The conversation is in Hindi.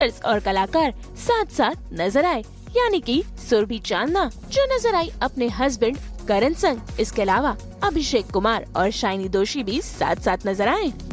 एक्टर्स और कलाकार साथ साथ नजर आए, यानी कि सुरभि चांदना जो नजर आई अपने हस्बैंड करण संग। इसके अलावा अभिषेक कुमार और शाइनी दोषी भी साथ साथ नजर आए।